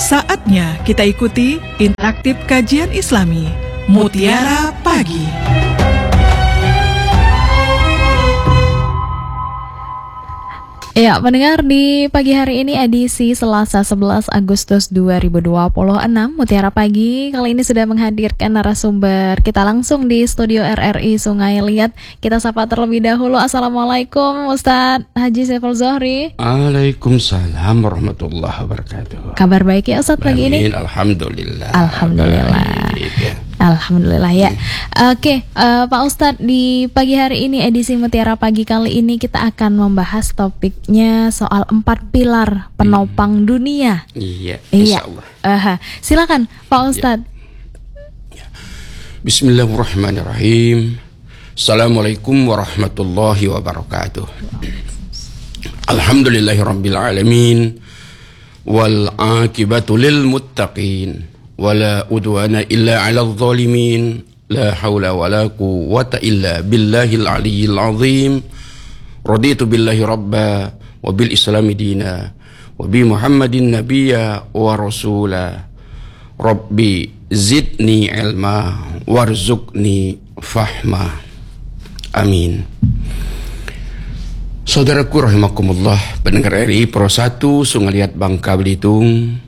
Saatnya kita ikuti interaktif kajian Islami Mutiara Pagi. Ya, pendengar, di pagi hari ini edisi Selasa 11 Agustus 2026 Mutiara Pagi kali ini sudah menghadirkan narasumber kita langsung di studio RRI Sungai Liat. Kita sapa terlebih dahulu. Assalamualaikum Ustadz Haji Saiful Zohri. Waalaikumsalam warahmatullahi wabarakatuh. Kabar baik ya Ustadz pagi ini? Alhamdulillah. Alhamdulillah. Alhamdulillah ya. Oke, Pak Ustadz, di pagi hari ini edisi Mutiara Pagi kali ini kita akan membahas topiknya soal 4 pilar penopang dunia. Iya, insyaallah. Silakan Pak Ustadz. Ya. Bismillahirrahmanirrahim. Assalamualaikum warahmatullahi wabarakatuh. Alhamdulillahirabbil alamin wal aqibatu lil muttaqin. Wala udwana illa 'alal zalimin. La haula wala quwwata illa billahil aliyyil azim. Raditu billahi rabba wa bil islami dina wa bi Muhammadin nabiyya wa rasula. Rabbi zidni ilma warzuqni fahma. Amin. Saudaraku rahimakumullah, pendengar RRI Pro 1 Sungai Liat Bangka Belitung,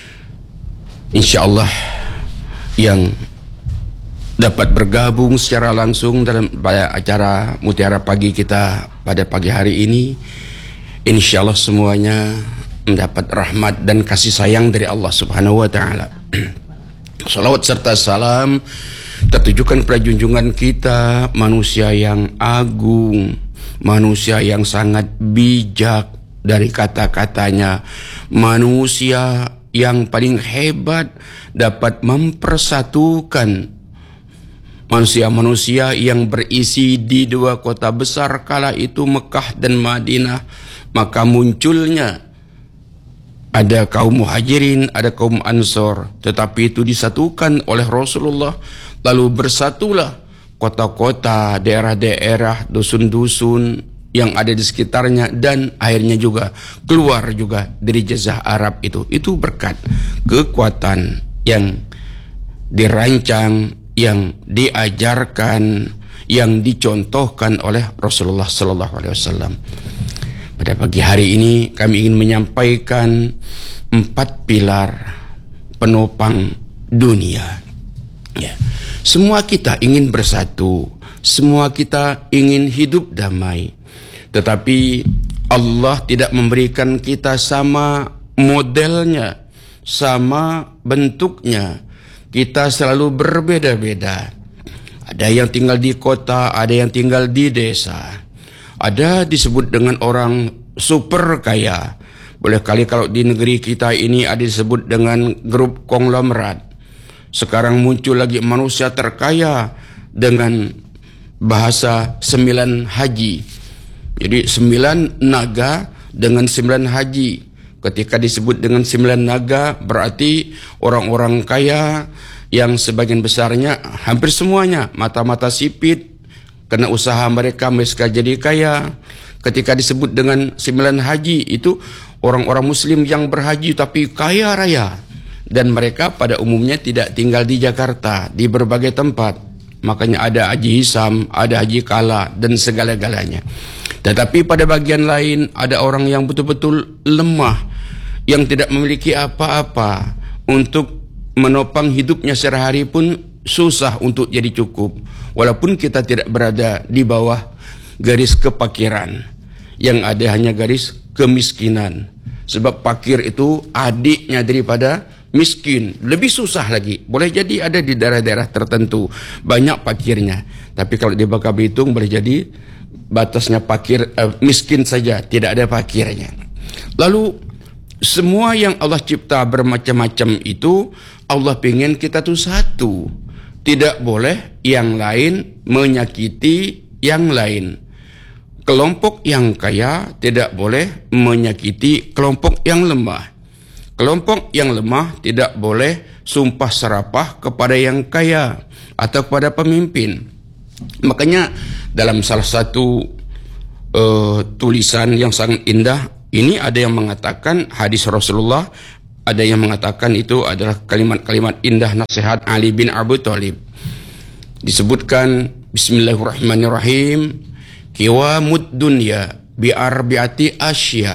InsyaAllah yang dapat bergabung secara langsung dalam acara Mutiara Pagi kita pada pagi hari ini, InsyaAllah semuanya mendapat rahmat dan kasih sayang dari Allah Subhanahu wa Ta'ala. Salawat serta salam tertujukan kepada junjungan kita, manusia yang agung, manusia yang sangat bijak dari kata-katanya, manusia yang paling hebat dapat mempersatukan manusia-manusia yang berisi di 2 kota besar kala itu, Mekah dan Madinah. Maka munculnya ada kaum muhajirin, ada kaum ansor, tetapi itu disatukan oleh Rasulullah. Lalu bersatulah kota-kota, daerah-daerah, dusun-dusun yang ada di sekitarnya, dan akhirnya juga keluar juga dari jazirah Arab itu. Itu berkat kekuatan yang dirancang, yang diajarkan, yang dicontohkan oleh Rasulullah sallallahu alaihi wasallam. Pada pagi hari ini kami ingin menyampaikan 4 pilar penopang dunia. Ya. Semua kita ingin bersatu, semua kita ingin hidup damai. Tetapi Allah tidak memberikan kita sama modelnya, sama bentuknya. Kita selalu berbeda-beda. Ada yang tinggal di kota, ada yang tinggal di desa. Ada disebut dengan orang super kaya. Boleh kali kalau di negeri kita ini ada disebut dengan grup konglomerat. Sekarang muncul lagi manusia terkaya dengan bahasa 9 haji. Jadi 9 naga dengan 9 haji. Ketika disebut dengan 9 naga, berarti orang-orang kaya yang sebagian besarnya, hampir semuanya, mata-mata sipit, karena usaha mereka jadi kaya. Ketika disebut dengan 9 haji, itu orang-orang muslim yang berhaji tapi kaya raya. Dan mereka pada umumnya tidak tinggal di Jakarta, di berbagai tempat. Makanya ada Haji Hisam, ada Haji Kala, dan segala-galanya. Tetapi pada bagian lain ada orang yang betul-betul lemah, yang tidak memiliki apa-apa untuk menopang hidupnya sehari-hari pun susah untuk jadi cukup. Walaupun kita tidak berada di bawah garis kepakiran, yang ada hanya garis kemiskinan. Sebab fakir itu adiknya daripada miskin, lebih susah lagi. Boleh jadi ada di daerah-daerah tertentu banyak fakirnya, tapi kalau di Bangka Belitung boleh jadi batasnya fakir, miskin saja, tidak ada fakirnya. Lalu semua yang Allah cipta bermacam-macam itu, Allah ingin kita tuh satu. Tidak boleh yang lain menyakiti yang lain. Kelompok yang kaya tidak boleh menyakiti kelompok yang lemah. Kelompok yang lemah tidak boleh sumpah serapah kepada yang kaya atau kepada pemimpin. Makanya dalam salah satu tulisan yang sangat indah ini ada yang mengatakan hadis Rasulullah, ada yang mengatakan itu adalah kalimat-kalimat indah nasihat Ali bin Abi Thalib. Disebutkan bismillahirrahmanirrahim, qiwamud dunya bi arbiati asya.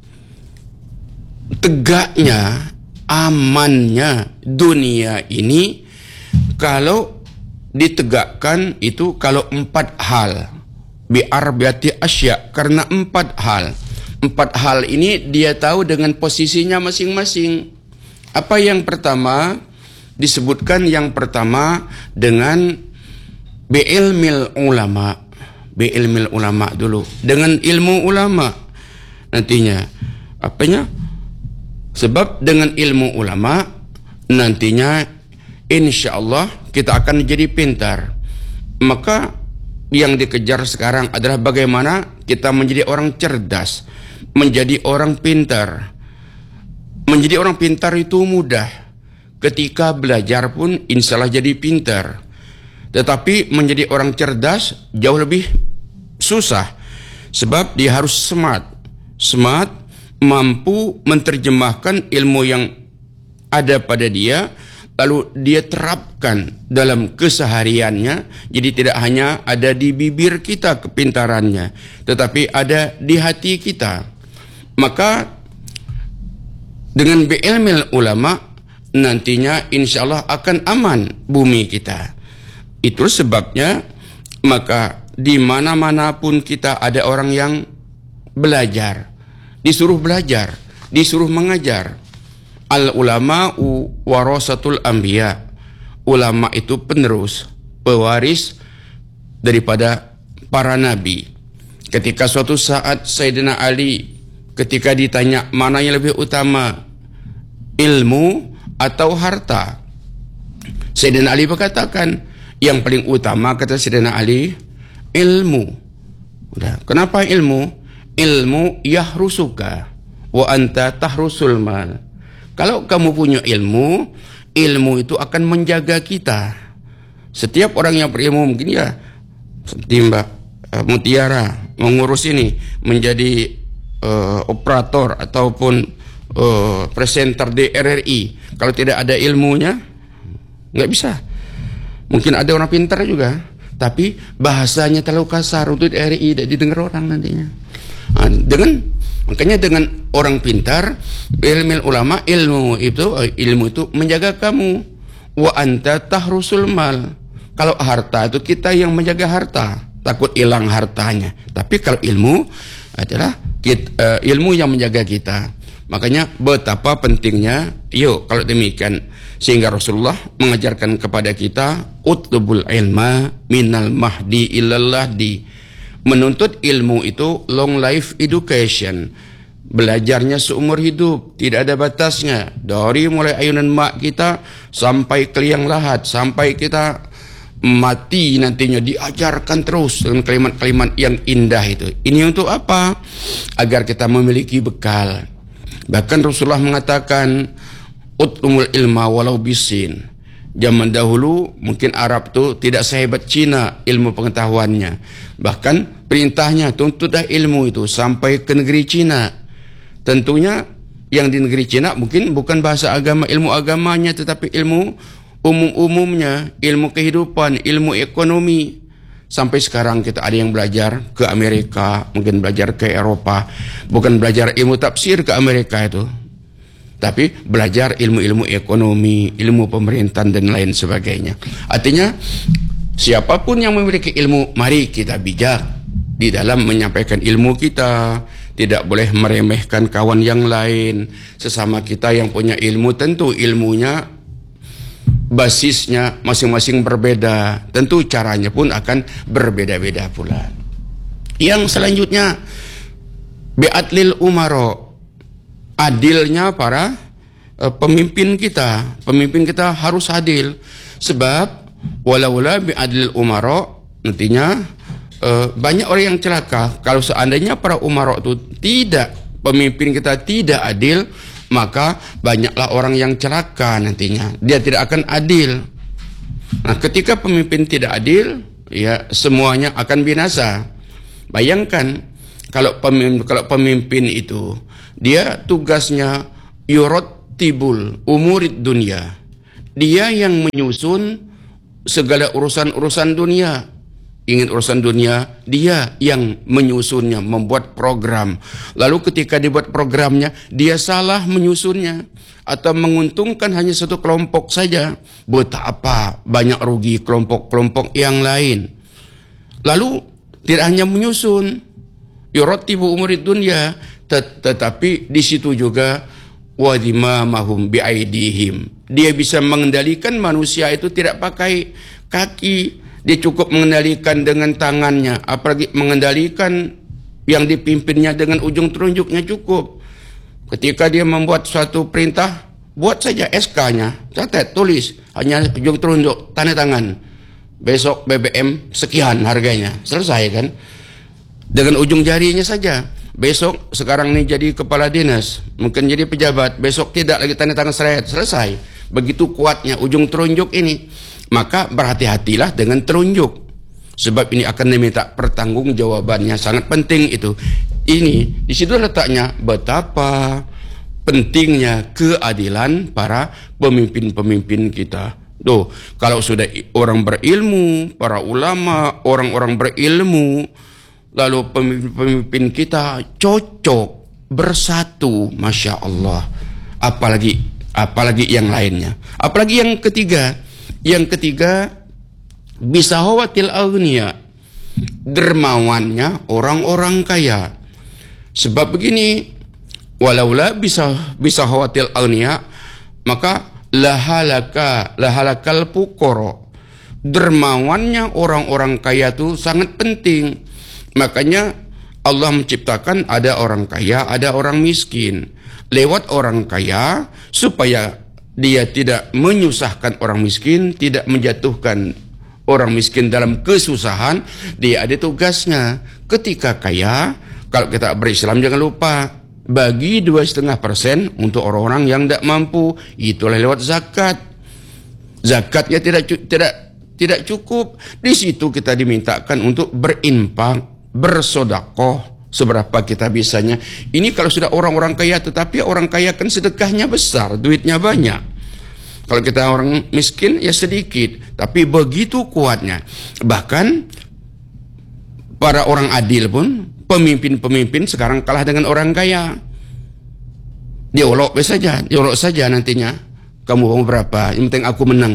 Tegaknya, amannya dunia ini kalau ditegakkan itu kalau 4 hal. Bi arbiati asya, karena 4 hal. 4 hal ini dia tahu dengan posisinya masing-masing. Apa yang pertama? Disebutkan yang pertama dengan bi'ilmil ulama. Bi'ilmil ulama dulu. Dengan ilmu ulama. Nantinya. Apanya? Sebab dengan ilmu ulama nantinya insya Allah kita akan jadi pintar. Maka yang dikejar sekarang adalah bagaimana kita menjadi orang cerdas, menjadi orang pintar. Menjadi orang pintar itu mudah. Ketika belajar pun insya Allah jadi pintar. Tetapi menjadi orang cerdas jauh lebih susah. Sebab dia harus smart. Smart, mampu menerjemahkan ilmu yang ada pada dia, lalu dia terapkan dalam kesehariannya. Jadi tidak hanya ada di bibir kita kepintarannya, tetapi ada di hati kita. Maka dengan bi'ilmil ulama nantinya insya Allah akan aman bumi kita. Itu sebabnya maka di mana-mana pun kita ada orang yang belajar, disuruh belajar, disuruh mengajar. Al ulama warasatul anbiya. Ulama itu penerus, pewaris daripada para nabi. Ketika suatu saat Sayyidina Ali ketika ditanya mana yang lebih utama, ilmu atau harta, Sayyidina Ali berkatakan yang paling utama, kata Sayyidina Ali, ilmu. Udah. Kenapa ilmu? Ilmu yahrusuka wa anta tahrusul mal. Kalau kamu punya ilmu, ilmu itu akan menjaga kita. Setiap orang yang berilmu mungkin ya seperti Mbak Mutiara mengurus ini menjadi operator ataupun presenter di RRI. Kalau tidak ada ilmunya nggak bisa. Mungkin ada orang pintar juga, tapi bahasanya terlalu kasar untuk RRI, tidak didengar orang nantinya. Makanya dengan orang pintar, ilmu ulama, ilmu itu menjaga kamu. Wa anta tahrusul mal. Kalau harta itu kita yang menjaga harta, takut hilang hartanya. Tapi kalau ilmu adalah ilmu yang menjaga kita. Makanya betapa pentingnya, yuk kalau demikian, sehingga Rasulullah mengajarkan kepada kita utlubul ilma minal mahdi ilal lahdi. Menuntut ilmu itu long life education. Belajarnya seumur hidup, tidak ada batasnya. Dari mulai ayunan mak kita sampai ke liang lahat, sampai kita mati nantinya diajarkan terus dengan kalimat-kalimat yang indah itu. Ini untuk apa? Agar kita memiliki bekal. Bahkan Rasulullah mengatakan utlumul ilma walau bisin. Zaman dahulu mungkin Arab tu tidak sehebat Cina ilmu pengetahuannya. Bahkan perintahnya tuntutlah ilmu itu sampai ke negeri Cina. Tentunya yang di negeri Cina mungkin bukan bahasa agama, ilmu agamanya, tetapi ilmu umum-umumnya, ilmu kehidupan, ilmu ekonomi. Sampai sekarang kita ada yang belajar ke Amerika, mungkin belajar ke Eropa. Bukan belajar ilmu tafsir ke Amerika itu, tapi belajar ilmu-ilmu ekonomi, ilmu pemerintahan dan lain sebagainya. Artinya siapapun yang memiliki ilmu, mari kita bijak di dalam menyampaikan ilmu kita. Tidak boleh meremehkan kawan yang lain. Sesama kita yang punya ilmu, tentu ilmunya basisnya masing-masing berbeda. Tentu caranya pun akan berbeda-beda pula. Yang selanjutnya, bi'adlil umaro, adilnya para pemimpin kita. Pemimpin kita harus adil. Sebab walaula bi'adlil umaro, nantinya banyak orang yang celaka. Kalau seandainya para umara itu tidak, pemimpin kita tidak adil, maka banyaklah orang yang celaka nantinya. Dia tidak akan adil. Nah, ketika pemimpin tidak adil, ya semuanya akan binasa. Bayangkan kalau pemimpin itu dia tugasnya yurad yurattibul umurid dunia. Dia yang menyusun segala urusan-urusan dunia. Ingin urusan dunia, dia yang menyusunnya, membuat program. Lalu ketika dibuat programnya, dia salah menyusunnya atau menguntungkan hanya satu kelompok saja. Betapa banyak rugi kelompok-kelompok yang lain. Lalu tidak hanya menyusun yurattibu umurid dunia, tetapi di situ juga wadimamahum biaidihim. Dia bisa mengendalikan manusia itu tidak pakai kaki, dia cukup mengendalikan dengan tangannya, apalagi mengendalikan yang dipimpinnya dengan ujung telunjuknya cukup. Ketika dia membuat suatu perintah, buat saja SK-nya, catat, tulis, hanya ujung telunjuk, tanda tangan. Besok BBM sekian harganya, selesai kan? Dengan ujung jarinya saja. Besok sekarang ini jadi kepala dinas, mungkin jadi pejabat, besok tidak lagi tanda tangan seret, selesai. Begitu kuatnya ujung telunjuk ini. Maka berhati-hatilah dengan telunjuk, sebab ini akan diminta pertanggungjawabannya, sangat penting itu. Ini di situ letaknya betapa pentingnya keadilan para pemimpin-pemimpin kita. Tuh, kalau sudah orang berilmu, para ulama, orang-orang berilmu, lalu pemimpin kita cocok, bersatu, Masya Allah. Apalagi yang lainnya. Apalagi yang ketiga. Yang ketiga, bisa hawatil agniya, dermawannya orang-orang kaya. Sebab begini, walaula bisa hawatil agniya, maka lahalakal fuqara. Dermawannya orang-orang kaya itu sangat penting. Makanya Allah menciptakan ada orang kaya, ada orang miskin. Lewat orang kaya supaya dia tidak menyusahkan orang miskin, tidak menjatuhkan orang miskin dalam kesusahan. Dia ada tugasnya. Ketika kaya, kalau kita berislam jangan lupa bagi 2,5% untuk orang-orang yang tidak mampu. Itulah lewat zakat. Zakatnya tidak cukup. Di situ kita dimintakan untuk berinfak, bersodakoh seberapa kita bisanya. Ini kalau sudah orang-orang kaya, tetapi orang kaya kan sedekahnya besar, duitnya banyak. Kalau kita orang miskin ya sedikit, tapi begitu kuatnya. Bahkan para orang adil pun, pemimpin-pemimpin sekarang kalah dengan orang kaya. Diolok saja nantinya. Kamu berapa? Yang penting aku menang.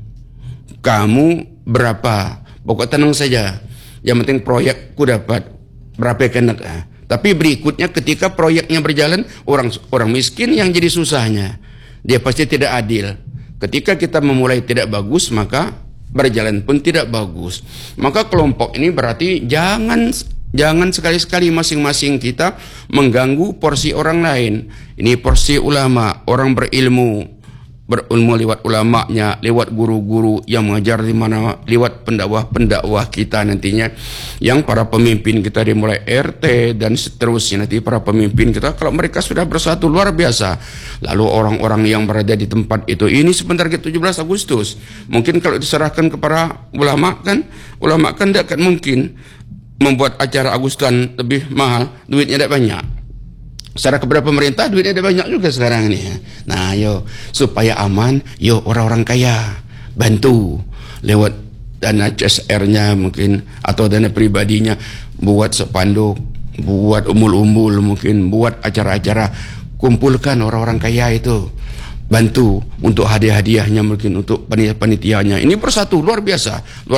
Kamu berapa? Pokok tenang saja. Yang penting proyekku dapat. Berapa kena? Tapi berikutnya ketika proyeknya berjalan, orang miskin yang jadi susahnya. Dia pasti tidak adil. Ketika kita memulai tidak bagus, maka berjalan pun tidak bagus. Maka kelompok ini berarti jangan sekali-sekali masing-masing kita mengganggu porsi orang lain. Ini porsi ulama, orang berilmu lewat ulamanya, lewat guru-guru yang mengajar di mana, lewat pendakwah kita nantinya, yang para pemimpin kita dimulai RT dan seterusnya. Nanti para pemimpin kita kalau mereka sudah bersatu luar biasa. Lalu orang-orang yang berada di tempat itu, ini sebentar ke 17 Agustus, mungkin kalau diserahkan kepada ulama kan tidak akan mungkin membuat acara Agustusan lebih mahal, duitnya tidak banyak. Secara kepada pemerintah duitnya ada banyak juga sekarang ini. Nah, supaya aman, orang-orang kaya bantu lewat dana CSR-nya mungkin atau dana pribadinya, buat spanduk, buat umbul-umbul mungkin, buat acara-acara, kumpulkan orang-orang kaya itu, bantu untuk hadiah-hadiahnya mungkin, untuk panitianya. Ini bersatu luar biasa.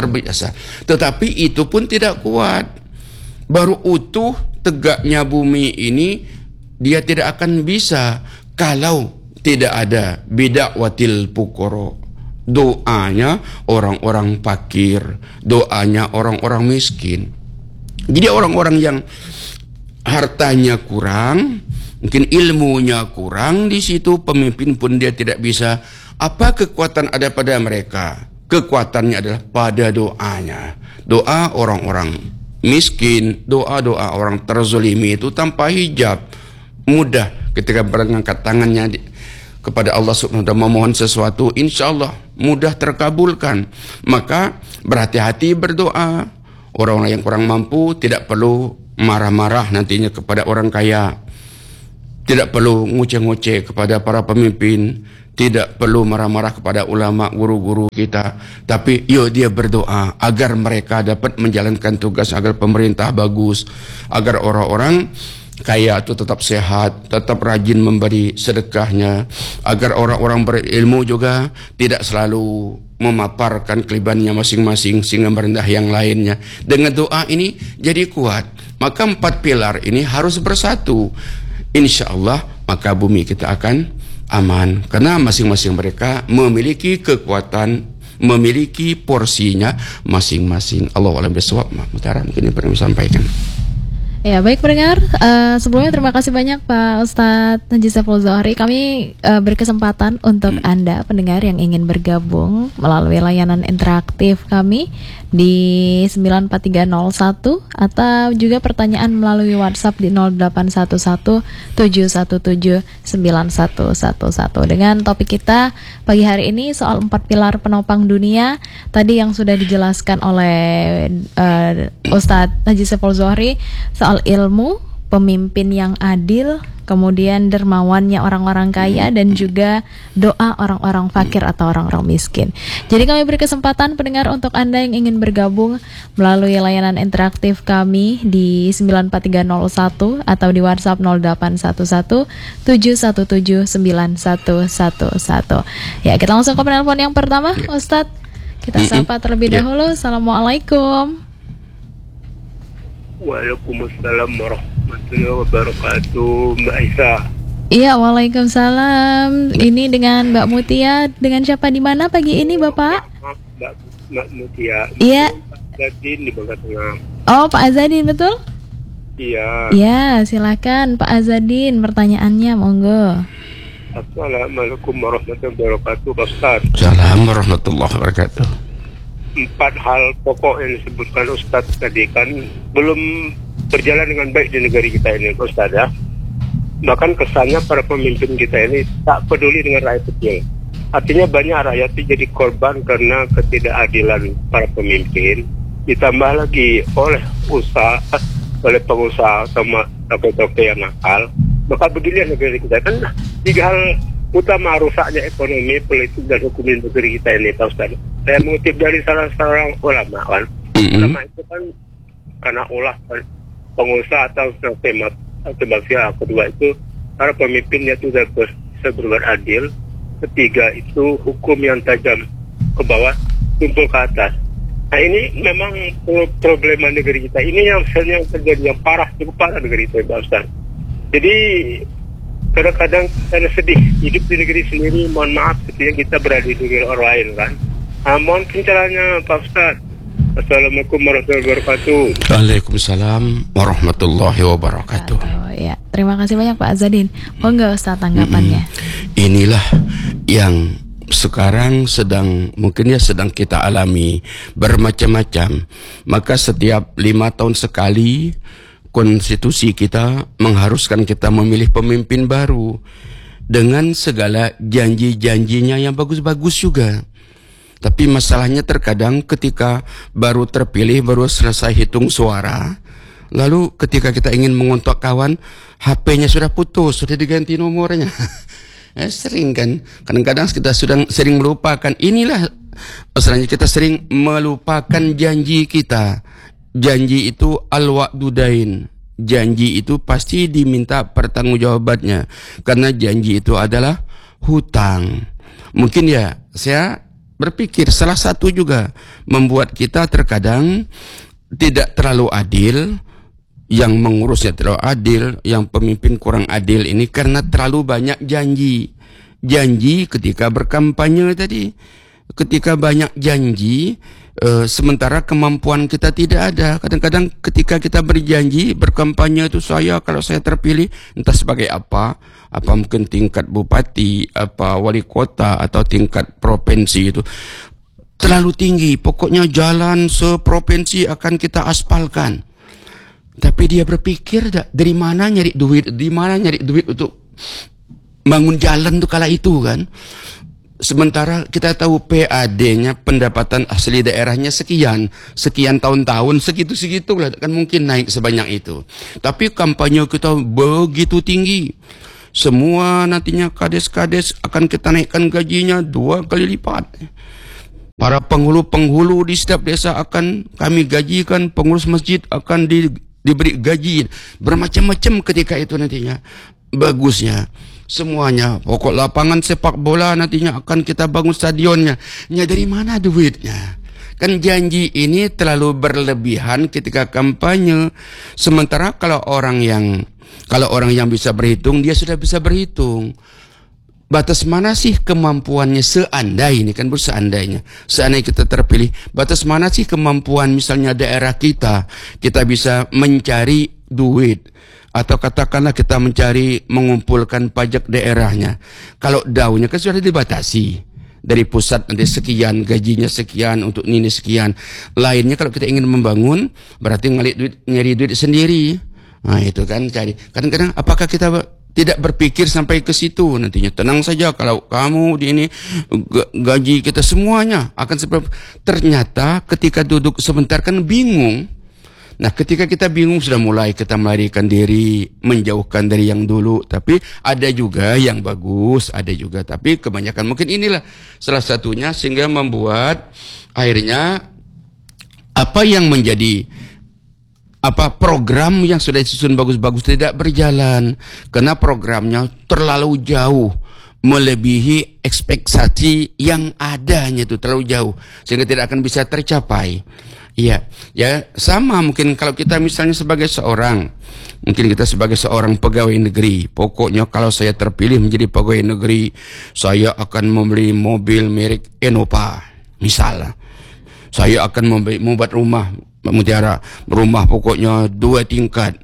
Tetapi itu pun tidak kuat. Baru utuh tegaknya bumi ini, dia tidak akan bisa kalau tidak ada bidakwatil fuqara. Doanya orang-orang fakir, doanya orang-orang miskin. Jadi orang-orang yang hartanya kurang, mungkin ilmunya kurang, di situ pemimpin pun dia tidak bisa. Apa kekuatan ada pada mereka? Kekuatannya adalah pada doanya. Doa orang-orang miskin, doa-doa orang terzolimi itu tanpa hijab. Mudah ketika mengangkat tangannya kepada Allah Subhanahu wa ta'ala memohon sesuatu, insya Allah mudah terkabulkan. Maka berhati-hati berdoa. Orang-orang yang kurang mampu tidak perlu marah-marah nantinya kepada orang kaya. Tidak perlu ngoceh-ngoceh kepada para pemimpin, tidak perlu marah-marah kepada ulama, guru-guru kita, tapi yuk dia berdoa agar mereka dapat menjalankan tugas, agar pemerintah bagus, agar orang-orang kaya itu tetap sehat, tetap rajin memberi sedekahnya, agar orang-orang berilmu juga tidak selalu memaparkan kelebihannya masing-masing sehingga merendah yang lainnya. Dengan doa ini jadi kuat. Maka 4 pilar ini harus bersatu. Insya Allah maka bumi kita akan aman, karena masing-masing mereka memiliki kekuatan, memiliki porsinya masing-masing. Allahu a'lam bishawab. Mutiara mungkin ini perlu sampaikan. Ya, baik pendengar, sebelumnya terima kasih banyak Pak Ustadz Haji Saiful Zuhri. Kami berkesempatan untuk Anda pendengar yang ingin bergabung melalui layanan interaktif kami di 94301 atau juga pertanyaan melalui WhatsApp di 0811-717-9111 dengan topik kita pagi hari ini soal 4 pilar penopang dunia tadi yang sudah dijelaskan oleh Ustadz Haji Saiful Zuhri soal ilmu, pemimpin yang adil, kemudian dermawannya orang-orang kaya, dan juga doa orang-orang fakir atau orang-orang miskin. Jadi kami beri kesempatan pendengar untuk Anda yang ingin bergabung melalui layanan interaktif kami di 94301 atau di WhatsApp 0811-717-9111. Ya, kita langsung ke penelpon yang pertama, Ustadz. Kita sapa terlebih dahulu. Assalamualaikum. Waalaikumsalam warahmatullahi wabarakatuh, Mbak Aisyah. Iya, waalaikumsalam. Ini dengan Mbak Mutia. Dengan siapa di mana pagi ini, Bapak? Mbak Mutia. Iya. Azadin di Bangka Tengah. Oh, Pak Azadin, betul? Iya. Ya, silakan Pak Azadin. Pertanyaannya, monggo. Assalamualaikum warahmatullahi wabarakatuh, Pak Ustaz. Assalamualaikum warahmatullahi wabarakatuh. 4 hal pokok yang disebutkan Ustaz tadi kan belum berjalan dengan baik di negeri kita ini, Ustaz ya. Bahkan kesannya para pemimpin kita ini tak peduli dengan rakyat kecil. Artinya banyak rakyat itu jadi korban karena ketidakadilan para pemimpin, ditambah lagi oleh pengusaha sama tokoh-tokoh yang nakal. Maka beginilah negeri kita kan 3 hal utama rusaknya ekonomi, politik, dan hukum di negeri kita ini, Pak Ustaz. Saya mengutip dari salah seorang ulama kan. Ulama itu kan karena pengusaha atau sebagainya. Kedua itu para pemimpinnya itu bisa berbuat adil. Ketiga itu hukum yang tajam ke bawah, tumpul ke atas. Nah ini memang problema negeri kita. Ini yang terjadi yang parah, cukup parah negeri kita, Pak Ustaz. Jadi kadang-kadang saya sedih hidup di negeri sendiri. Mohon maaf ketika kita berada di negeri orang lain kan. Mohon pencerahannya Pak Ustaz. Assalamualaikum warahmatullahi wabarakatuh. Waalaikumsalam warahmatullahi wabarakatuh. Ya, terima kasih banyak Pak Azadin. Monggo Ustaz tanggapannya. Inilah yang sekarang sedang kita alami bermacam-macam. Maka setiap 5 tahun sekali konstitusi kita mengharuskan kita memilih pemimpin baru dengan segala janji-janjinya yang bagus-bagus juga. Tapi masalahnya terkadang ketika baru terpilih, baru selesai hitung suara, lalu ketika kita ingin mengontak kawan, HP-nya sudah putus, sudah diganti nomornya. Sering kan, kadang-kadang kita sering melupakan. Inilah masalahnya, kita sering melupakan janji kita. Janji itu al-wa'dudain. Janji itu pasti diminta pertanggungjawabannya, karena janji itu adalah hutang. Mungkin ya, saya berpikir salah satu juga membuat kita terkadang tidak terlalu adil, yang mengurusnya terlalu adil, yang pemimpin kurang adil ini karena terlalu banyak janji. Janji ketika berkampanye tadi, ketika banyak janji, sementara kemampuan kita tidak ada. Kadang-kadang ketika kita berjanji, berkampanye itu kalau saya terpilih, entah sebagai apa mungkin tingkat bupati, apa wali kota, atau tingkat provinsi, itu terlalu tinggi. Pokoknya jalan seprovinsi akan kita aspalkan. Tapi dia berpikir dari mana nyari duit untuk bangun jalan tuh kala itu kan. Sementara kita tahu PAD-nya, pendapatan asli daerahnya sekian tahun-tahun, segitu lah, kan mungkin naik sebanyak itu. Tapi kampanye kita begitu tinggi. Semua nantinya kades-kades akan kita naikkan gajinya 2 kali lipat. Para penghulu-penghulu di setiap desa akan kami gajikan, pengurus masjid akan diberi gaji bermacam-macam ketika itu nantinya. Bagusnya semuanya, pokok lapangan sepak bola nantinya akan kita bangun stadionnya. Ya, dari mana duitnya? Kan janji ini terlalu berlebihan ketika kampanye. Sementara kalau orang yang bisa berhitung, dia sudah bisa berhitung. Batas mana sih kemampuannya seandainya, kan seandainya kita terpilih, batas mana sih kemampuan misalnya daerah kita bisa mencari duit, atau katakanlah kita mengumpulkan pajak daerahnya. Kalau daunnya kan sudah dibatasi. Dari pusat nanti sekian, gajinya sekian, untuk ini sekian. Lainnya kalau kita ingin membangun, berarti nyari duit sendiri. Nah itu kan cari. Kadang-kadang apakah kita tidak berpikir sampai ke situ nantinya? Tenang saja, kalau kamu di ini gaji kita semuanya akan seperti. Ternyata ketika duduk sebentar kan bingung. Nah ketika kita bingung sudah mulai kita melarikan diri, menjauhkan dari yang dulu. Tapi ada juga yang bagus, ada juga. Tapi kebanyakan mungkin inilah salah satunya sehingga membuat akhirnya apa yang menjadi program yang sudah disusun bagus-bagus tidak berjalan. Karena programnya terlalu jauh, melebihi ekspektasi yang adanya, itu terlalu jauh sehingga tidak akan bisa tercapai. Iya, ya sama mungkin kalau kita misalnya sebagai seorang pegawai negeri, pokoknya kalau saya terpilih menjadi pegawai negeri, saya akan membeli mobil merek Innova, misalnya. Saya akan membuat rumah Mutiara, rumah pokoknya 2 tingkat.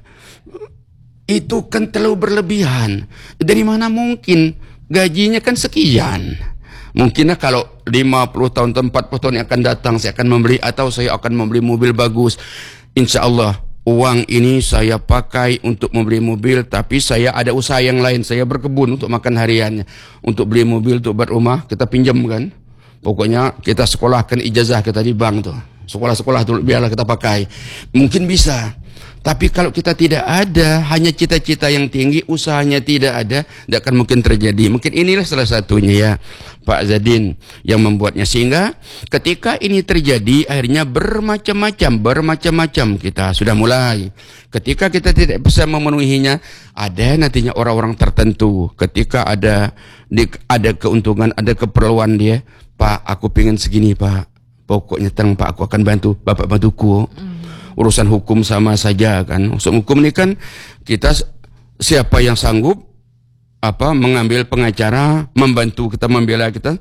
Itu kan terlalu berlebihan. Dari mana mungkin? Gajinya kan sekian. Mungkinlah kalau 50 tahun atau 40 tahun yang akan datang saya akan membeli, atau saya akan membeli mobil bagus. Insya Allah uang ini saya pakai untuk membeli mobil, tapi saya ada usaha yang lain. Saya berkebun untuk makan hariannya. Untuk beli mobil, untuk buat rumah, kita pinjam kan. Pokoknya kita sekolahkan ijazah kita di bank tuh. Sekolah-sekolah tuh biarlah kita pakai. Mungkin bisa. Tapi kalau kita tidak ada, hanya cita-cita yang tinggi, usahanya tidak ada, tidak akan mungkin terjadi. Mungkin inilah salah satunya ya Pak Zadin yang membuatnya. Sehingga ketika ini terjadi, akhirnya bermacam-macam kita sudah mulai. Ketika kita tidak bisa memenuhinya, ada nantinya orang-orang tertentu. Ketika ada keuntungan, ada keperluan dia, Pak, aku pengen segini Pak. Pokoknya tenang Pak, aku akan bantu. Bapak bantuku. Urusan hukum sama saja kan. Urusan hukum ini kan kita siapa yang sanggup mengambil pengacara, membantu kita membela kita,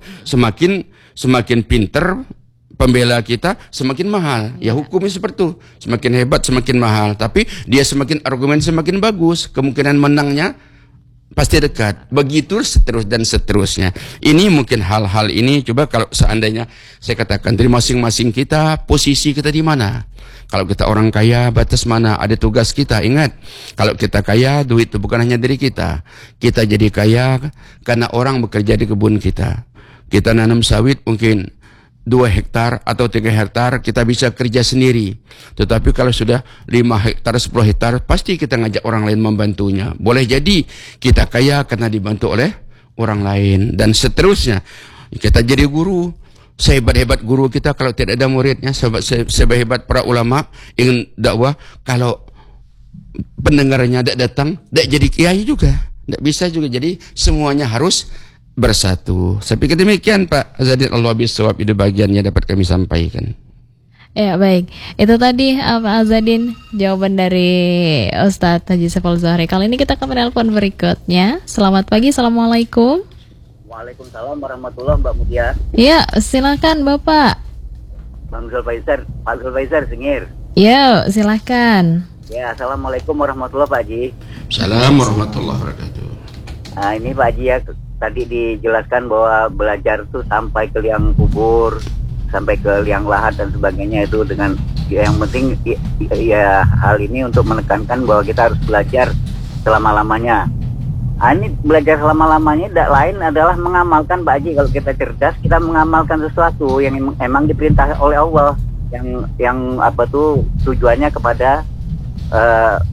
semakin pinter pembela kita, semakin mahal. Ya hukumnya seperti itu. Semakin hebat, semakin mahal. Tapi dia semakin argumen semakin bagus, kemungkinan menangnya pasti dekat. Begitu dan seterusnya. Ini mungkin hal-hal ini coba kalau seandainya saya katakan dari masing-masing kita, posisi kita di mana. Kalau kita orang kaya, batas mana? Ada tugas kita. Ingat, kalau kita kaya, duit itu bukan hanya dari kita. Kita jadi kaya karena orang bekerja di kebun kita. Kita nanam sawit mungkin 2 hektar atau 3 hektar, kita bisa kerja sendiri. Tetapi kalau sudah 5 hektar, 10 hektar, pasti kita ngajak orang lain membantunya. Boleh jadi kita kaya karena dibantu oleh orang lain. Dan seterusnya. Kita jadi guru. Sehebat-hebat guru kita kalau tidak ada muridnya, sehebat para ulama ingin dakwah, kalau pendengarnya tidak datang, tidak jadi kiai juga, tidak bisa juga. Jadi semuanya harus bersatu. Saya pikir demikian Pak Zadin, Allah bisawab, itu bagiannya dapat kami sampaikan. Ya baik, itu tadi Pak Azadin jawaban dari Ustadz Haji Saiful Zuhri. Kali ini kita ke penelpon berikutnya. Selamat pagi, assalamualaikum. Waalaikumsalam warahmatullahi Mbak Mutia. Ya, silakan Bapak. Bang Zulfaizar, Pak Zulfaizar Singir. Ya, silakan. Ya, assalamualaikum warahmatullahi Pak Haji. Assalamualaikum warahmatullahi wabarakatuh. Nah, ini Pak Haji ya, tadi dijelaskan bahwa belajar tuh sampai ke liang kubur, sampai ke liang lahat dan sebagainya, itu dengan yang penting ya hal ini untuk menekankan bahwa kita harus belajar selama-lamanya. Ini belajar selama-lamanya tidak lain adalah mengamalkan Pak Haji. Kalau kita cerdas, kita mengamalkan sesuatu yang emang diperintah oleh Allah, yang tujuannya kepada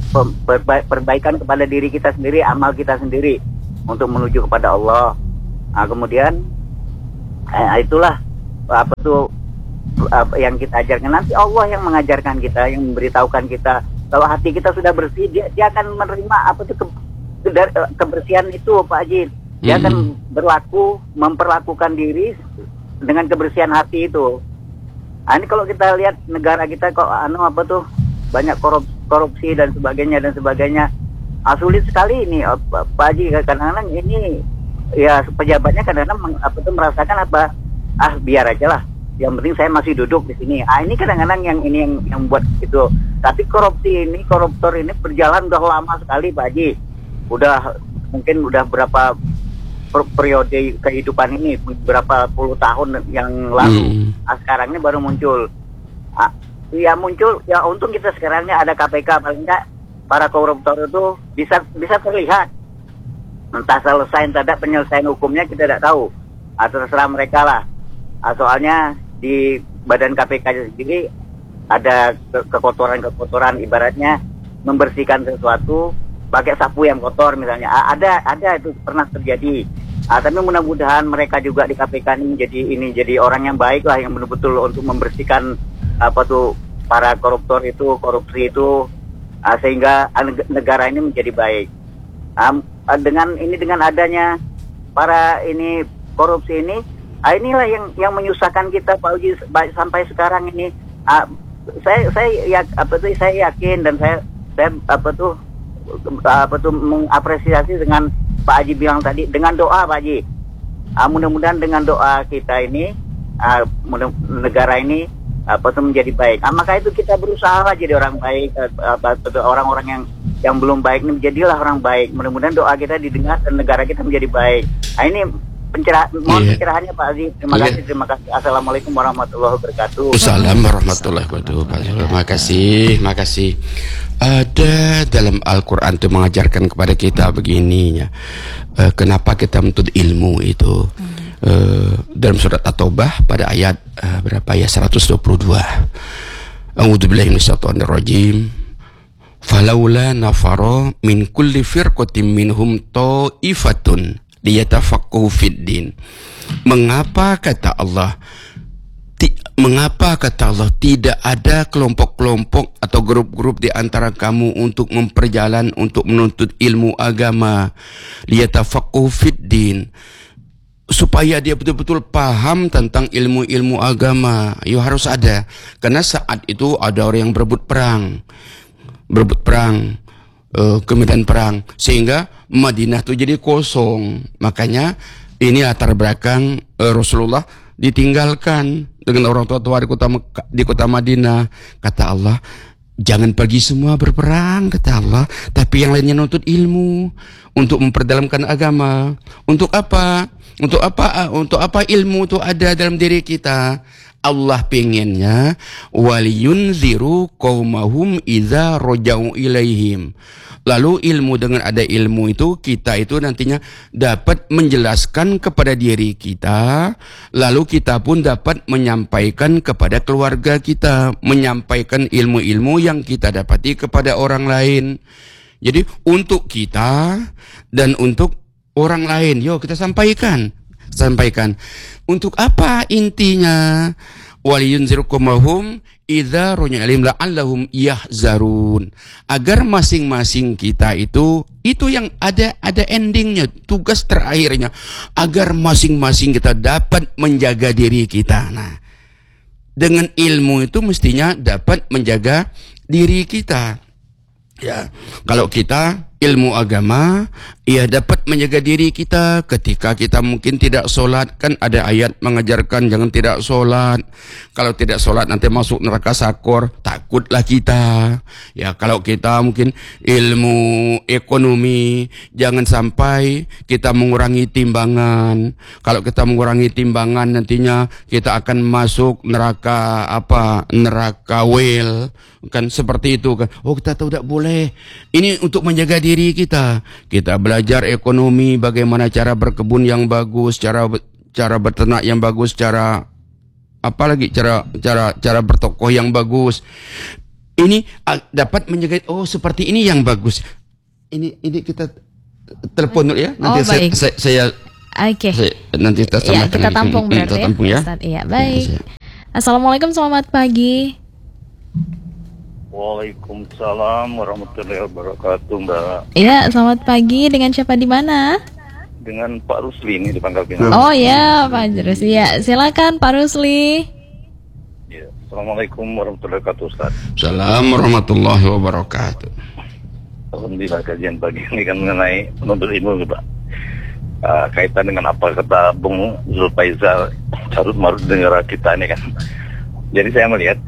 perbaikan kepada diri kita sendiri, amal kita sendiri untuk menuju kepada Allah. Nah, kemudian itulah yang kita ajarkan. Nanti Allah yang mengajarkan kita, yang memberitahukan kita. Kalau hati kita sudah bersih, dia akan menerima kebersihan itu, Pak Haji. Dia akan memperlakukan diri dengan kebersihan hati itu. Nah, ini kalau kita lihat negara kita kok banyak korupsi dan sebagainya. Sulit sekali ini, Pak Haji. Kadang-kadang ini ya pejabatnya kadang-kadang merasakan biar aja lah. Yang penting saya masih duduk di sini. Ini kadang-kadang yang buat itu. Tapi koruptor ini berjalan udah lama sekali, Pak Haji. Mungkin udah berapa periode kehidupan ini, berapa puluh tahun yang lalu. Sekarang ini baru muncul. Muncul. Ya untung kita sekarangnya ada KPK, paling enggak para koruptor itu bisa terlihat. Entah selesai, entah tidak penyelesaian hukumnya kita tidak tahu. Terserah mereka lah. Soalnya di badan KPK sendiri ada kekotoran-kekotoran, ibaratnya membersihkan sesuatu pakai sapu yang kotor misalnya. Ada itu pernah terjadi. Tapi mudah-mudahan mereka juga di KPK ini jadi orang yang baik lah, yang betul-betul untuk membersihkan para korupsi itu sehingga negara ini menjadi baik. Dengan adanya para korupsi ini, inilah yang menyusahkan kita, Pak Uji, sampai sekarang ini. Saya yakin dan saya mengapresiasi dengan Pak Haji bilang tadi, dengan doa, Pak Haji. Mudah-mudahan dengan doa kita ini negara ini menjadi baik. Maka itu kita berusaha jadi orang baik. Orang-orang yang belum baik ini menjadilah orang baik. Mudah-mudahan doa kita didengar dan negara kita menjadi baik. Ini pencerahannya Pak Haji. Terima kasih. Assalamualaikum warahmatullahi wabarakatuh. Assalamualaikum warahmatullahi wabarakatuh. Terima kasih. Ada dalam Al-Quran itu mengajarkan kepada kita begininya. Kenapa kita menuntut ilmu itu? Dalam surat At-Taubah pada ayat berapa ya? 122. A'udzubillahi minasyaitonir rajim. Falaula nafara min kulli firqatin minhum ta'ifatun liyatafaqahu fid din. Mengapa kata Allah tidak ada kelompok-kelompok atau grup-grup di antara kamu untuk memperjalan, untuk menuntut ilmu agama, liyatafaqahu fid din, supaya dia betul-betul paham tentang ilmu-ilmu agama. Harus ada, karena saat itu ada orang yang berebut perang, kemudian perang, sehingga Madinah itu jadi kosong. Makanya ini latar belakang Rasulullah ditinggalkan dengan orang tua di kota Madinah. Kata Allah, jangan pergi semua berperang, kata Allah, tapi yang lainnya nuntut ilmu untuk memperdalamkan agama. Untuk apa? Untuk apa ilmu itu ada dalam diri kita? Allah pengennya waliyunziru qaumahum idza rajau ilaihim. Lalu dengan ada ilmu itu, kita itu nantinya dapat menjelaskan kepada diri kita, lalu kita pun dapat menyampaikan kepada keluarga kita, menyampaikan ilmu-ilmu yang kita dapati kepada orang lain. Jadi untuk kita dan untuk orang lain, yuk kita sampaikan. Untuk apa intinya? Waliyunziru qaumahum idza raja'u ilaihim la'allahum yahzarun. Agar masing-masing kita itu yang ada endingnya, tugas terakhirnya, agar masing-masing kita dapat menjaga diri kita. Nah, dengan ilmu itu mestinya dapat menjaga diri kita. Ya, kalau kita ilmu agama, dapat menjaga diri kita ketika kita mungkin tidak sholat. Kan ada ayat mengajarkan jangan tidak sholat. Kalau tidak sholat nanti masuk neraka sakor, takutlah kita. Ya, kalau kita mungkin ilmu ekonomi, jangan sampai kita mengurangi timbangan. Kalau kita mengurangi timbangan, nantinya kita akan masuk neraka neraka wel. Kan seperti itu kan. Kita tahu tidak boleh. Ini untuk menjaga diri kita. Kita belajar ekonomi, bagaimana cara berkebun yang bagus, cara berternak yang bagus, cara bertokoh yang bagus. ini dapat menjaga. Oh, seperti ini yang bagus. Ini kita telepon dulu ya. Nanti baik. saya Oke. Nanti kita Ya, kita tampung berarti ya. Ustaz. Iya, baik. Assalamualaikum, selamat pagi. Waalaikumsalam warahmatullahi wabarakatuh, Mbak. Iya, selamat pagi. Dengan siapa di mana? Dengan Pak Rusli ini di Pangkal Pinang. Oh ya, Pak Rusli. Ya, silakan Pak Rusli. Ya. Assalamualaikum warahmatullahi wabarakatuh, Ustaz. Assalamualaikum warahmatullahi wabarakatuh. Alhamdulillah, kajian pagi ini kan mengenai penuntut ilmu, Pak. Kaitan dengan apa kata Bung Zulfaizal carut marut negara kita ini kan. Jadi saya melihat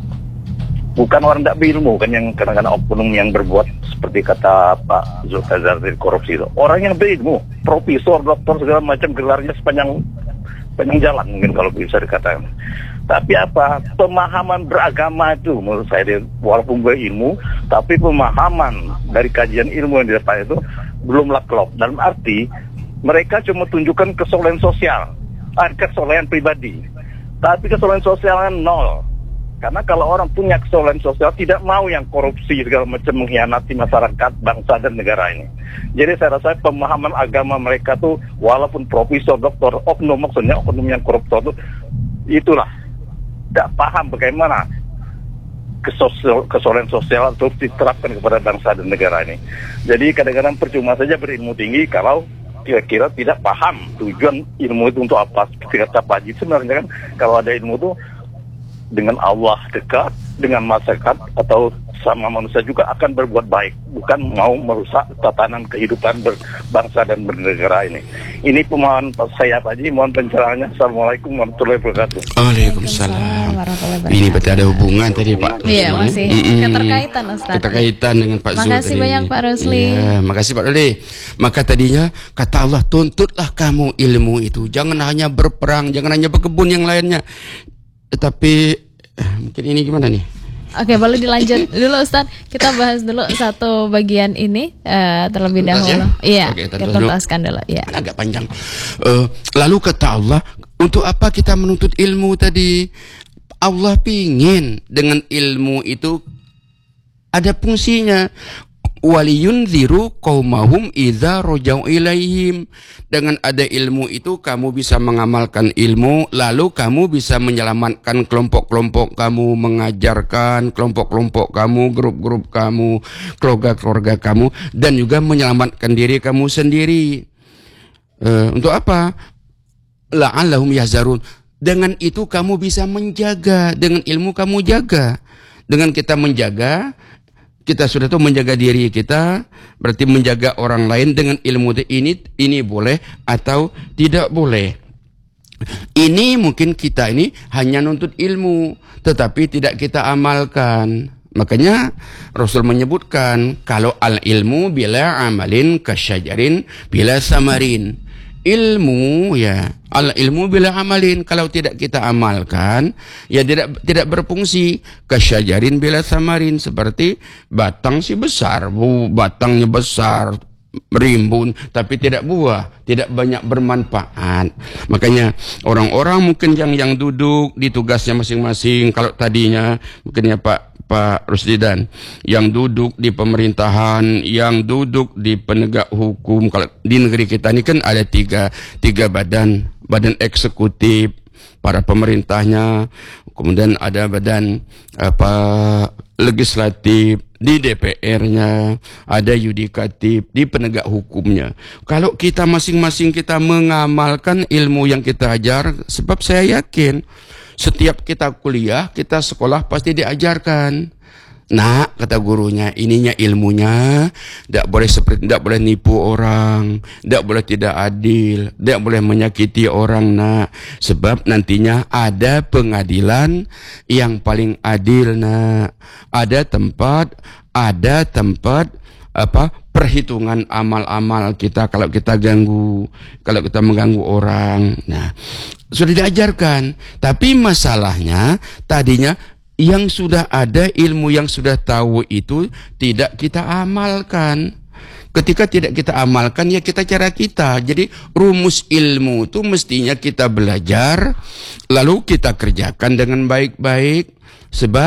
bukan orang tidak berilmu kan yang kadang-kadang oknum yang berbuat seperti kata Pak Zulfaizal dari korupsi itu. Orang yang berilmu, profesor, doktor segala macam gelarnya sepanjang jalan mungkin kalau bisa dikatakan. Tapi apa, pemahaman beragama itu menurut saya walaupun berilmu, tapi pemahaman dari kajian ilmu yang didapat itu belumlah klop. Dalam arti mereka cuma tunjukkan kesolehan sosial, kesolehan pribadi, tapi kesolehan sosialnya nol. Karena kalau orang punya kesolehan sosial tidak mau yang korupsi segala macam mengkhianati masyarakat, bangsa dan negara ini. Jadi saya rasa pemahaman agama mereka tuh walaupun profesor, doktor, oknum maksudnya oknum yang koruptor tuh itulah tidak paham bagaimana kesolehan sosial itu diterapkan kepada bangsa dan negara ini. Jadi kadang-kadang percuma saja berilmu tinggi kalau kira-kira tidak paham tujuan ilmu itu untuk apa. Seperti kata Pak Haji, sebenarnya kan kalau ada ilmu itu dengan Allah dekat, dengan masyarakat atau sama manusia juga akan berbuat baik, bukan mau merusak tatanan kehidupan berbangsa dan bernegara ini. Ini pemahaman saya Pak Haji, mohon pencerahannya. Assalamualaikum warahmatullahi wabarakatuh. Waalaikumsalam. Ini berarti ada hubungan tadi Pak. Iya, masih keterkaitan Ustaz. Keterkaitan dengan Pak Zul. Makasih banyak Pak Rusli. Ya, makasih Pak Rusli. Maka tadinya kata Allah, tuntutlah kamu ilmu itu. Jangan hanya berperang, jangan hanya berkebun yang lainnya. Tetapi mungkin ini gimana nih? Oke, boleh dilanjut dulu Ustaz. Kita bahas dulu satu bagian ini terlebih dahulu. Iya, kita tuntaskan dulu. Iya. Agak panjang. Lalu kata Allah, untuk apa kita menuntut ilmu tadi? Allah pingin dengan ilmu itu ada fungsinya. Waliyunziru qaumahum idza rajau ilaihim. Dengan ada ilmu itu kamu bisa mengamalkan ilmu, lalu kamu bisa menyelamatkan kelompok-kelompok kamu, mengajarkan kelompok-kelompok kamu, grup-grup kamu, keluarga-keluarga kamu, dan juga menyelamatkan diri kamu sendiri. Untuk apa? La'allahum yahzarun. Dengan itu kamu bisa menjaga, dengan ilmu kamu jaga. Dengan kita menjaga, kita sudah tahu menjaga diri kita, berarti menjaga orang lain dengan ilmu ini boleh atau tidak boleh. Ini mungkin kita ini hanya nuntut ilmu, tetapi tidak kita amalkan. Makanya Rasul menyebutkan kalau al ilmu bila amalin kasyajarin bila samarin. Ilmu ya, al ilmu bila amalin, kalau tidak kita amalkan ya tidak berfungsi. Kasyajarin bila samarin, seperti batang si besar, batangnya besar, rimbun tapi tidak buah, tidak banyak bermanfaat. Makanya orang-orang mungkin yang duduk di tugasnya masing-masing, kalau tadinya mungkin ya Pak Rusdidan, yang duduk di pemerintahan, yang duduk di penegak hukum. Kalau di negeri kita ini kan ada tiga badan eksekutif, para pemerintahnya, kemudian ada badan legislatif, di DPR-nya, ada yudikatif, di penegak hukumnya. Kalau kita masing-masing kita mengamalkan ilmu yang kita ajar, sebab saya yakin setiap kita kuliah, kita sekolah pasti diajarkan. Nah, kata gurunya, ininya ilmunya, tidak boleh nipu orang, tidak boleh tidak adil, tidak boleh menyakiti orang, nak. Sebab nantinya ada pengadilan yang paling adil, nak. Ada tempat perhitungan amal-amal kita kalau kita mengganggu orang. Nah, sudah diajarkan. Tapi masalahnya tadinya yang sudah ada, ilmu yang sudah tahu itu tidak kita amalkan. Ketika tidak kita amalkan, ya kita cara kita. Jadi rumus ilmu itu mestinya kita belajar, lalu kita kerjakan dengan baik-baik. Sebab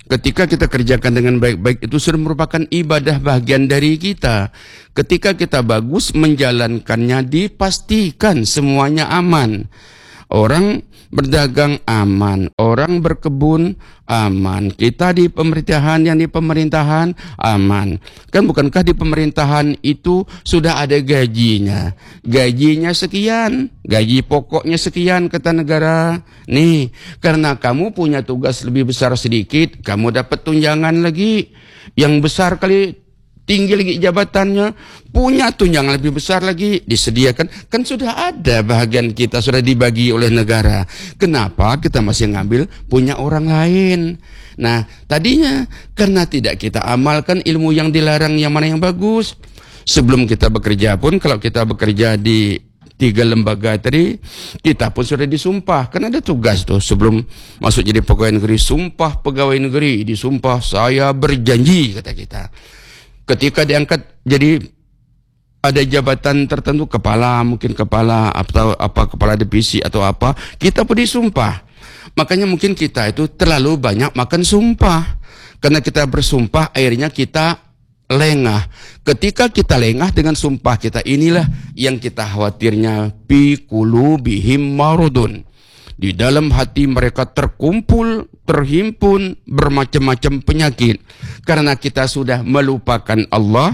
Ketika kita kerjakan dengan baik-baik, itu sudah merupakan ibadah bagian dari kita. Ketika kita bagus menjalankannya, dipastikan semuanya aman. Orang berdagang aman, orang berkebun aman, kita di pemerintahan, yang di pemerintahan aman. Kan bukankah di pemerintahan itu sudah ada gajinya? Gajinya sekian, gaji pokoknya sekian kata negara. Nih, karena kamu punya tugas lebih besar sedikit, kamu dapat tunjangan lagi. Yang besar kali, tinggi lagi jabatannya, punya tunjangan lebih besar lagi, disediakan. Kan sudah ada bahagian kita, sudah dibagi oleh negara. Kenapa kita masih ngambil punya orang lain? Nah, tadinya karena tidak kita amalkan ilmu yang dilarang, yang mana yang bagus. Sebelum kita bekerja pun, kalau kita bekerja di 3 lembaga tadi, kita pun sudah disumpah. Kan ada tugas tuh sebelum masuk jadi pegawai negeri, sumpah pegawai negeri, disumpah saya berjanji, kata kita. Ketika diangkat jadi ada jabatan tertentu, kepala, mungkin kepala atau apa, kepala divisi atau apa, kita pun disumpah. Makanya mungkin kita itu terlalu banyak makan sumpah. Karena kita bersumpah, akhirnya kita lengah. Ketika kita lengah dengan sumpah kita, inilah yang kita khawatirnya, fi qulubihim maradun. Di dalam hati mereka terkumpul, terhimpun bermacam-macam penyakit. Karena kita sudah melupakan Allah,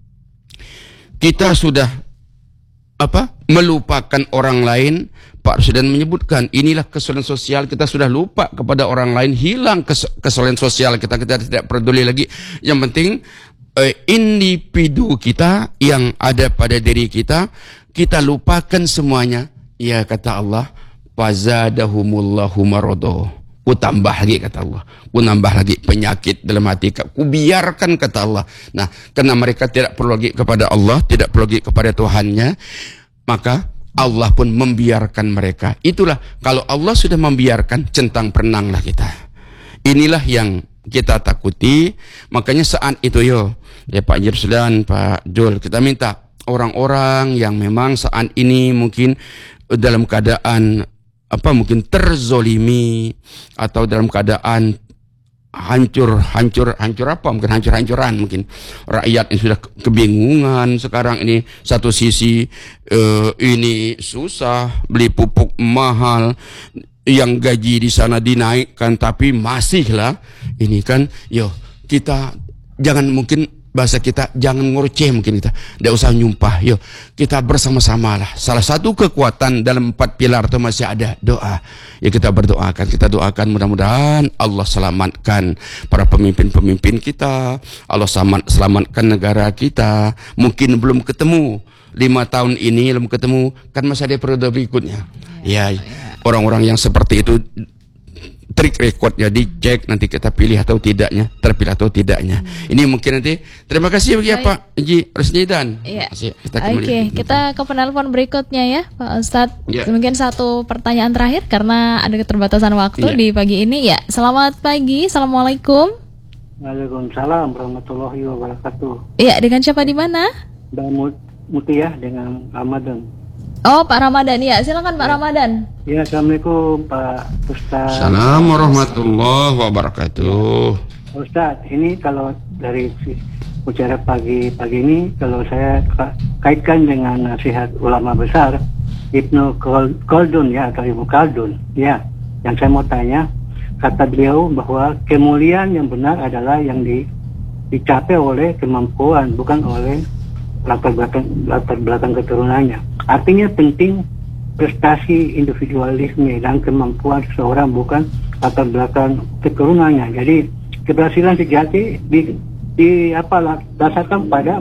kita sudah melupakan orang lain. Pak Presiden menyebutkan, inilah kesalahan sosial, kita sudah lupa kepada orang lain, hilang kesalahan sosial kita tidak peduli lagi. Yang penting individu kita yang ada pada diri kita lupakan semuanya. Ya, kata Allah, fazadahumullahu marado. Ku tambah lagi, kata Allah. Ku nambah lagi penyakit dalam hati. Ku biarkan, kata Allah. Nah, karena mereka tidak perlu lagi kepada Allah, tidak perlu lagi kepada Tuhannya, maka Allah pun membiarkan mereka. Itulah, kalau Allah sudah membiarkan, centang perenanglah kita. Inilah yang kita takuti. Makanya saat itu ya Pak Jirslan, Pak Jul, kita minta orang-orang yang memang saat ini mungkin dalam keadaan mungkin terzolimi atau dalam keadaan hancur-hancuran, mungkin rakyat yang sudah kebingungan sekarang ini. Satu sisi ini susah, beli pupuk mahal, yang gaji di sana dinaikkan, tapi masihlah ini kan, kita jangan, mungkin bahasa kita, jangan ngurceh, mungkin kita tidak usah nyumpah. Kita bersama-sama lah. Salah satu kekuatan dalam 4 pilar itu masih ada doa. Kita berdoakan, kita doakan mudah-mudahan Allah selamatkan para pemimpin-pemimpin kita, Allah selamatkan negara kita. Mungkin belum ketemu 5 tahun ini, belum ketemu, kan masih ada periode berikutnya. Orang-orang yang seperti itu, trik recordnya dicek, nanti kita pilih atau tidaknya, terpilih atau tidaknya. Ini mungkin nanti. Terima kasih ya Pak Haji Resnidan. Oke, kita ke penelpon berikutnya ya Pak Ustadz. Mungkin satu pertanyaan terakhir karena ada keterbatasan waktu di pagi ini ya. Selamat pagi, assalamualaikum. Waalaikumsalam warahmatullahi wabarakatuh. Iya, dengan siapa di mana? Mbak Mutiah dengan Ramadan. Oh, Pak Ramadan, ya silakan Pak Ramadan. Ya, assalamualaikum Pak Ustadz. Assalamualaikum warahmatullahi wabarakatuh. Ustadz, ini kalau dari bicara pagi ini, kalau saya kaitkan dengan nasihat ulama besar Ibnu Khaldun ya, atau Ibnu Khaldun ya, yang saya mau tanya, kata beliau bahwa kemuliaan yang benar adalah yang dicapai oleh kemampuan, bukan oleh latar belakang keturunannya. Artinya penting prestasi individualisme dan kemampuan seseorang, bukan latar belakang keturunannya. Jadi keberhasilan sejati dasarkan pada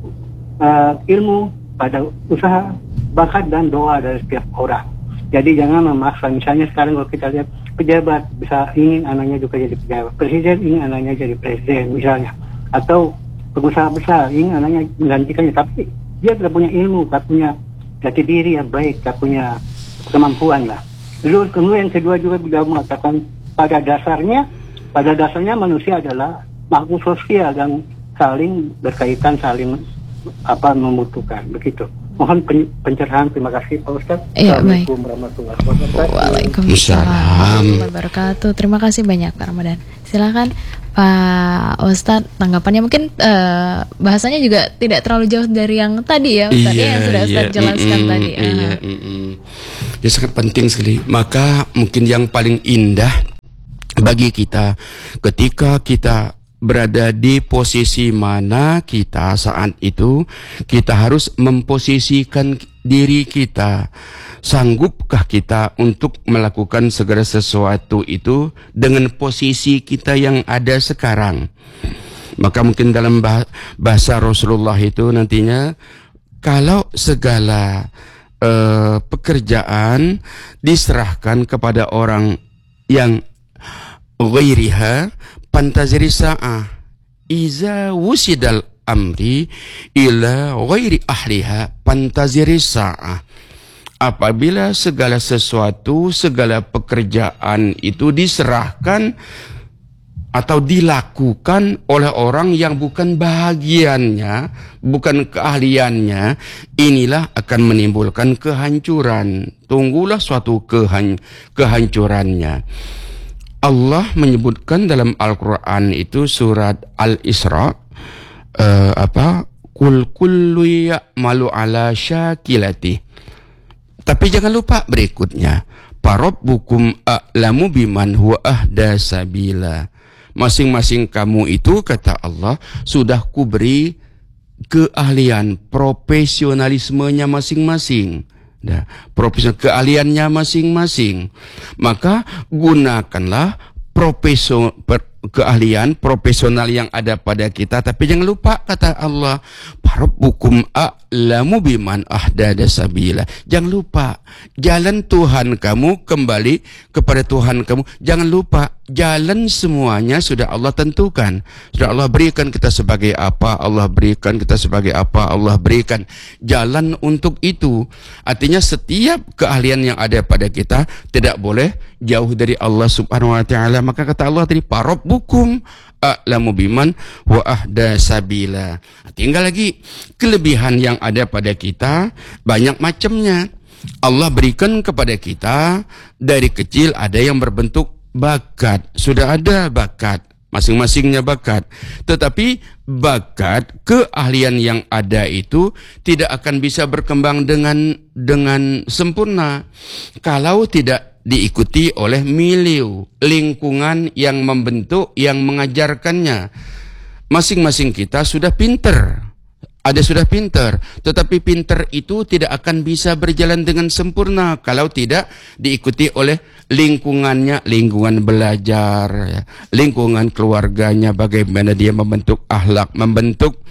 ilmu, pada usaha, bakat dan doa dari setiap orang. Jadi jangan memaksa. Misalnya sekarang kalau kita lihat pejabat bisa ingin anaknya juga jadi pejabat, presiden ingin anaknya jadi presiden misalnya, atau pengusaha besar ingin anaknya menggantikannya, tapi dia tidak punya ilmu, tidak punya jati diri yang baik, tidak punya kemampuan lah. Lalu kemudian yang kedua juga beliau mengatakan pada dasarnya manusia adalah makhluk sosial dan saling berkaitan, saling membutuhkan, begitu. Mohon pencerahan. Terima kasih Pak Ustadz. Assalamualaikum warahmatullahi wabarakatuh. Waalaikumsalam warahmatullahi wabarakatuh. Terima kasih banyak Pak Ramadan. Silakan Pak Ustadz, tanggapannya mungkin bahasanya juga tidak terlalu jauh dari yang tadi ya Ustadz, yang sudah Ustadz jelaskan tadi. Ya, sangat penting sekali. Maka mungkin yang paling indah bagi kita ketika kita berada di posisi mana kita saat itu, kita harus memposisikan diri kita. Sanggupkah kita untuk melakukan segala sesuatu itu dengan posisi kita yang ada sekarang? Maka mungkin dalam bahasa Rasulullah itu nantinya, kalau segala pekerjaan diserahkan kepada orang yang ghairiha, pantaziri sa'ah iza wusidal amri ila ghairi ahliha pantaziri sa'ah. Apabila segala sesuatu, segala pekerjaan itu diserahkan atau dilakukan oleh orang yang bukan bahagiannya, bukan keahliannya, inilah akan menimbulkan kehancuran. Tunggulah suatu kehancurannya. Allah menyebutkan dalam Al-Quran itu surat Al-Isra, Kul kullu ya'malu ala syakilati. Tapi jangan lupa berikutnya, Parabbukum a'lamu biman huwa ahda sabila. Masing-masing kamu itu, kata Allah, sudah kuberi keahlian, profesionalismenya masing-masing. Profesional keahliannya masing-masing. Maka gunakanlah keahlian profesional yang ada pada kita. Tapi jangan lupa, kata Allah, Rabbukum a'lamu biman ahdada sabila. Jangan lupa jalan Tuhan kamu, kembali kepada Tuhan kamu. Jangan lupa jalan semuanya sudah Allah tentukan. Sudah Allah berikan kita sebagai apa, Allah berikan kita sebagai apa, Allah berikan jalan untuk itu. Artinya setiap keahlian yang ada pada kita tidak boleh jauh dari Allah Subhanahu wa taala. Maka kata Allah tadi, Rabbukum a'lamu biman wa ahda sabila. Tinggal lagi kelebihan yang ada pada kita, banyak macamnya. Allah berikan kepada kita dari kecil, ada yang berbentuk bakat. Sudah ada bakat, masing-masingnya bakat. Tetapi bakat, keahlian yang ada itu tidak akan bisa berkembang dengan sempurna kalau tidak diikuti oleh milieu, lingkungan yang membentuk, yang mengajarkannya. Masing-masing kita sudah pinter, ada sudah pinter, tetapi pinter itu tidak akan bisa berjalan dengan sempurna kalau tidak diikuti oleh lingkungannya, lingkungan belajar, ya, lingkungan keluarganya, bagaimana dia membentuk akhlak, membentuk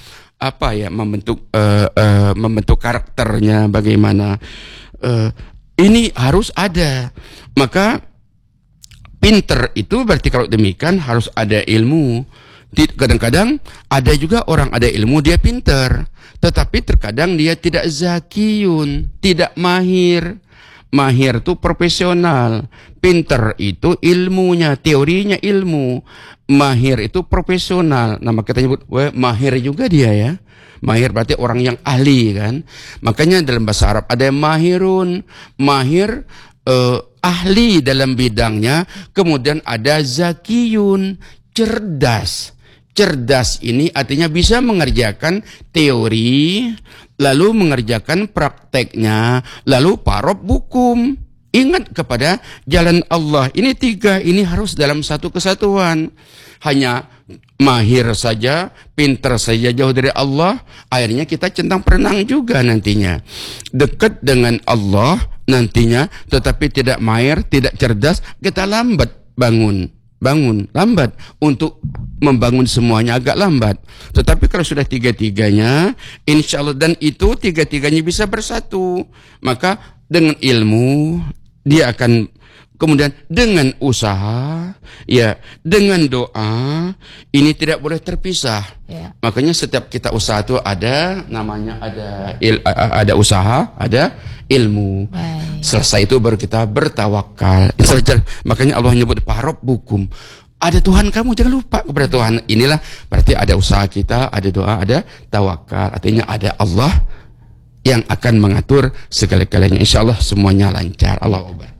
membentuk karakternya, bagaimana. Ini harus ada. Maka pinter itu berarti kalau demikian harus ada ilmu. Kadang-kadang ada juga orang ada ilmu dia pinter, tetapi terkadang dia tidak zakiyun, tidak mahir. Mahir itu profesional, pinter itu ilmunya, teorinya ilmu. Mahir itu profesional. Nama kita nyebut mahir juga dia ya. Mahir berarti orang yang ahli kan. Makanya dalam bahasa Arab ada mahirun, mahir ahli dalam bidangnya. Kemudian ada zakiyun, cerdas. Cerdas ini artinya bisa mengerjakan teori, lalu mengerjakan prakteknya, lalu parabbukum, ingat kepada jalan Allah. Ini tiga, ini harus dalam satu kesatuan. Hanya mahir saja, pintar saja jauh dari Allah, akhirnya kita centang perenang juga nantinya. Dekat dengan Allah nantinya, tetapi tidak mahir, tidak cerdas, kita lambat bangun, lambat untuk membangun semuanya, agak lambat. Tetapi kalau sudah tiga-tiganya, insya Allah, dan itu tiga-tiganya bisa bersatu, maka dengan ilmu dia akan, kemudian dengan usaha, ya, dengan doa, ini tidak boleh terpisah. Ya. Makanya setiap kita usaha itu ada namanya, ada usaha, ada ilmu. Baik. Selesai itu baru kita bertawakal. Makanya Allah menyebut Parabbukum. Ada Tuhan kamu, jangan lupa kepada Tuhan. Inilah berarti ada usaha kita, ada doa, ada tawakal. Artinya ada Allah yang akan mengatur segala-galanya. Insya Allah semuanya lancar. Allah Akbar.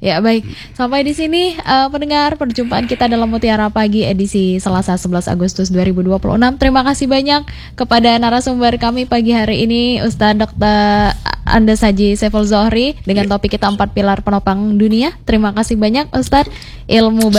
Ya baik, sampai di sini pendengar perjumpaan kita dalam Mutiara Pagi edisi Selasa 11 Agustus 2026. Terima kasih banyak kepada narasumber kami pagi hari ini, Ustadz Dr. Andes Haji Saiful Zohri dengan topik kita 4 pilar penopang dunia. Terima kasih banyak Ustadz, ilmu